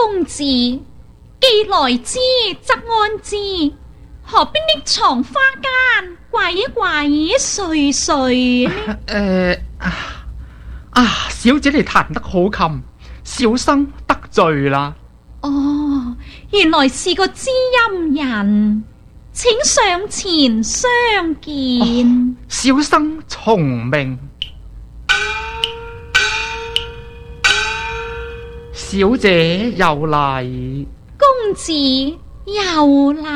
公子，既來之則安之，何必匿藏花間，鬼祟祟呢？ 小姐你彈得好琴，小生得罪啦。 哦，原來是個知音人，請上前相見。 小生從命。小姐有禮。 公子有禮。